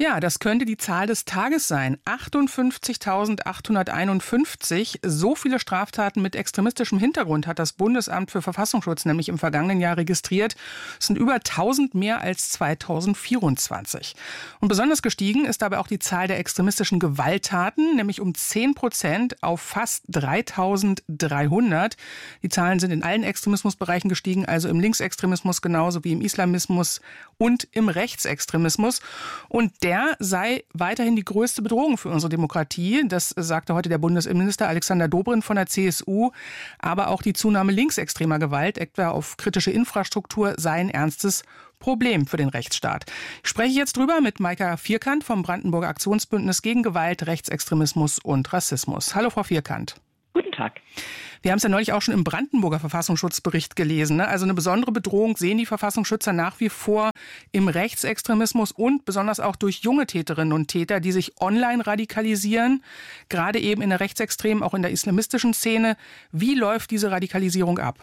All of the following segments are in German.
Ja, das könnte die Zahl des Tages sein. 58.851. So viele Straftaten mit extremistischem Hintergrund hat das Bundesamt für Verfassungsschutz nämlich im vergangenen Jahr registriert. Es sind über 1.000 mehr als 2024. Und besonders gestiegen ist dabei auch die Zahl der extremistischen Gewalttaten, nämlich um 10% auf fast 3.300. Die Zahlen sind in allen Extremismusbereichen gestiegen, also im Linksextremismus genauso wie im Islamismus und im Rechtsextremismus. Und der sei weiterhin die größte Bedrohung für unsere Demokratie. Das sagte heute der Bundesinnenminister Alexander Dobrindt von der CSU. Aber auch die Zunahme linksextremer Gewalt, etwa auf kritische Infrastruktur, sei ein ernstes Problem für den Rechtsstaat. Ich spreche jetzt drüber mit Maika Vierkant vom Brandenburger Aktionsbündnis gegen Gewalt, Rechtsextremismus und Rassismus. Hallo, Frau Vierkant. Guten Tag. Wir haben es ja neulich auch schon im Brandenburger Verfassungsschutzbericht gelesen. Also eine besondere Bedrohung sehen die Verfassungsschützer nach wie vor im Rechtsextremismus und besonders auch durch junge Täterinnen und Täter, die sich online radikalisieren, gerade eben in der rechtsextremen, auch in der islamistischen Szene. Wie läuft diese Radikalisierung ab?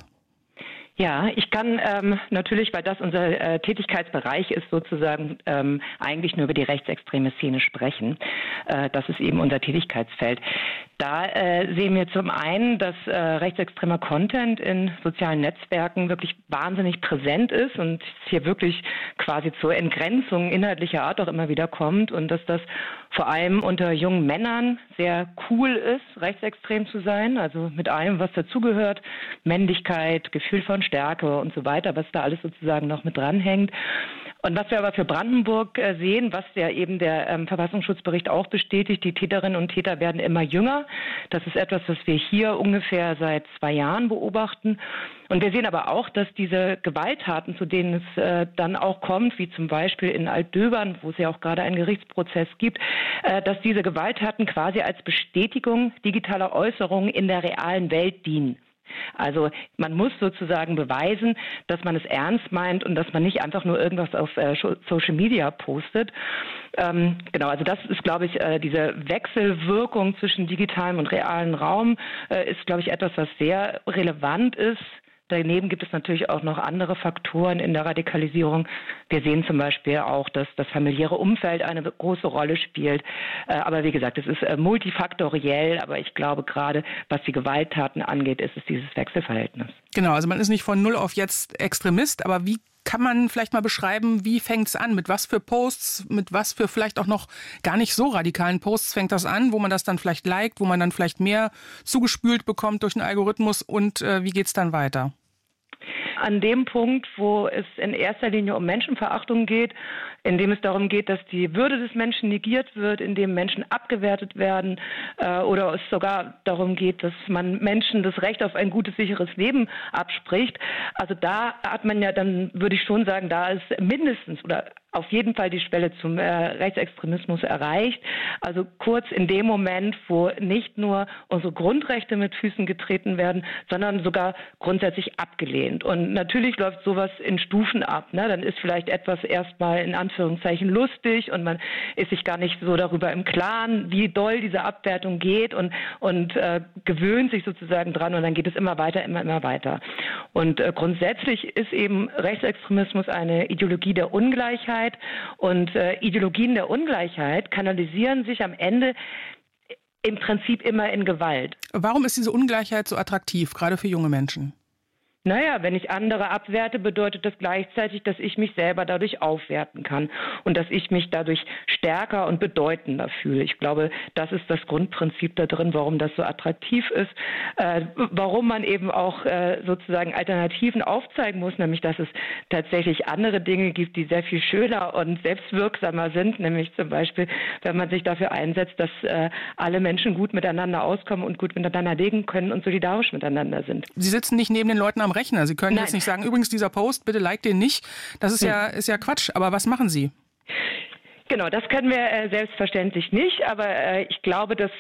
Ja, ich kann natürlich, weil das unser Tätigkeitsbereich ist, sozusagen eigentlich nur über die rechtsextreme Szene sprechen. Das ist eben unser Tätigkeitsfeld. Da sehen wir zum einen, dass rechtsextremer Content in sozialen Netzwerken wirklich wahnsinnig präsent ist und hier wirklich quasi zur Entgrenzung inhaltlicher Art auch immer wieder kommt und dass das vor allem unter jungen Männern sehr cool ist, rechtsextrem zu sein, also mit allem, was dazugehört, Männlichkeit, Gefühl von Stärke und so weiter, was da alles sozusagen noch mit dranhängt. Und was wir aber für Brandenburg sehen, was ja eben der Verfassungsschutzbericht auch bestätigt, die Täterinnen und Täter werden immer jünger. Das ist etwas, was wir hier ungefähr seit 2 Jahren beobachten. Und wir sehen aber auch, dass diese Gewalttaten, zu denen es dann auch kommt, wie zum Beispiel in Altdöbern, wo es ja auch gerade einen Gerichtsprozess gibt, dass diese Gewalttaten quasi als Bestätigung digitaler Äußerungen in der realen Welt dienen. Also man muss sozusagen beweisen, dass man es ernst meint und dass man nicht einfach nur irgendwas auf Social Media postet. Genau, also das ist, glaube ich, diese Wechselwirkung zwischen digitalem und realem Raum ist, glaube ich, etwas, was sehr relevant ist. Daneben gibt es natürlich auch noch andere Faktoren in der Radikalisierung. Wir sehen zum Beispiel auch, dass das familiäre Umfeld eine große Rolle spielt. Aber wie gesagt, es ist multifaktoriell. Aber ich glaube, gerade was die Gewalttaten angeht, ist es dieses Wechselverhältnis. Genau, also man ist nicht von null auf jetzt Extremist. Aber wie kann man vielleicht mal beschreiben, wie fängt es an? Mit was für Posts, mit was für vielleicht auch noch gar nicht so radikalen Posts fängt das an, wo man das dann vielleicht liked, wo man dann vielleicht mehr zugespült bekommt durch den Algorithmus und wie geht's dann weiter? An dem Punkt, wo es in erster Linie um Menschenverachtung geht, in dem es darum geht, dass die Würde des Menschen negiert wird, in dem Menschen abgewertet werden oder es sogar darum geht, dass man Menschen das Recht auf ein gutes, sicheres Leben abspricht. Also da hat man ja dann, würde ich schon sagen, da ist mindestens oder auf jeden Fall die Schwelle zum Rechtsextremismus erreicht. Also kurz in dem Moment, wo nicht nur unsere Grundrechte mit Füßen getreten werden, sondern sogar grundsätzlich abgelehnt. Und natürlich läuft sowas in Stufen ab. Ne? Dann ist vielleicht etwas erstmal in Anführungszeichen lustig und man ist sich gar nicht so darüber im Klaren, wie doll diese Abwertung geht und gewöhnt sich sozusagen dran und dann geht es immer weiter, immer weiter. Und grundsätzlich ist eben Rechtsextremismus eine Ideologie der Ungleichheit. Und Ideologien der Ungleichheit kanalisieren sich am Ende im Prinzip immer in Gewalt. Warum ist diese Ungleichheit so attraktiv, gerade für junge Menschen? Naja, wenn ich andere abwerte, bedeutet das gleichzeitig, dass ich mich selber dadurch aufwerten kann und dass ich mich dadurch stärker und bedeutender fühle. Ich glaube, das ist das Grundprinzip da drin, warum das so attraktiv ist, warum man eben auch sozusagen Alternativen aufzeigen muss, nämlich dass es tatsächlich andere Dinge gibt, die sehr viel schöner und selbstwirksamer sind, nämlich zum Beispiel, wenn man sich dafür einsetzt, dass alle Menschen gut miteinander auskommen und gut miteinander leben können und solidarisch miteinander sind. Sie sitzen nicht neben den Leuten am Rechner. Sie können jetzt nicht sagen, übrigens dieser Post, bitte like den nicht. Das ist ja Quatsch. Aber was machen Sie? Genau, das können wir selbstverständlich nicht, aber ich glaube, dass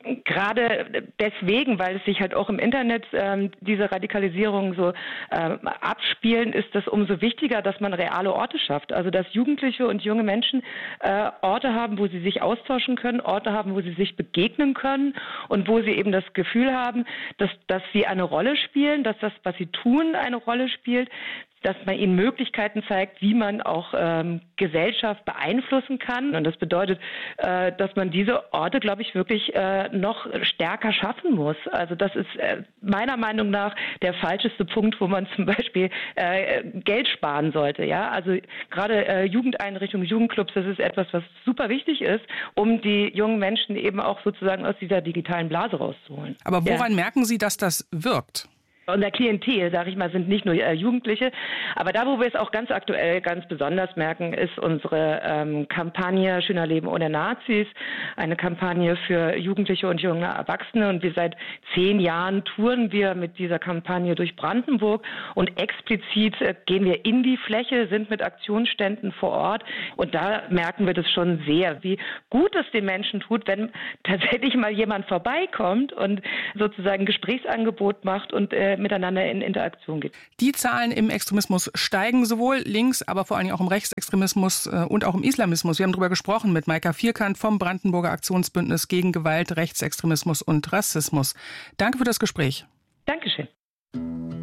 gerade deswegen, weil es sich halt auch im Internet diese Radikalisierung so abspielen, ist das umso wichtiger, dass man reale Orte schafft. Also dass Jugendliche und junge Menschen Orte haben, wo sie sich austauschen können, Orte haben, wo sie sich begegnen können und wo sie eben das Gefühl haben, dass sie eine Rolle spielen, dass das, was sie tun, eine Rolle spielt. dass man ihnen Möglichkeiten zeigt, wie man auch Gesellschaft beeinflussen kann. Und das bedeutet, dass man diese Orte, glaube ich, wirklich noch stärker schaffen muss. Also das ist meiner Meinung nach der falscheste Punkt, wo man zum Beispiel Geld sparen sollte. Ja, also gerade Jugendeinrichtungen, Jugendclubs, das ist etwas, was super wichtig ist, um die jungen Menschen eben auch sozusagen aus dieser digitalen Blase rauszuholen. Aber woran merken Sie, dass das wirkt? Unser Klientel, sage ich mal, sind nicht nur Jugendliche. Aber da, wo wir es auch ganz aktuell ganz besonders merken, ist unsere Kampagne Schöner Leben ohne Nazis. Eine Kampagne für Jugendliche und junge Erwachsene. Und wir seit 10 Jahren touren wir mit dieser Kampagne durch Brandenburg. Und explizit gehen wir in die Fläche, sind mit Aktionsständen vor Ort. Und da merken wir das schon sehr, wie gut es den Menschen tut, wenn tatsächlich mal jemand vorbeikommt und sozusagen ein Gesprächsangebot macht und miteinander in Interaktion geht. Die Zahlen im Extremismus steigen sowohl links, aber vor allem auch im Rechtsextremismus und auch im Islamismus. Wir haben darüber gesprochen mit Maika Vierkant vom Brandenburger Aktionsbündnis gegen Gewalt, Rechtsextremismus und Rassismus. Danke für das Gespräch. Dankeschön.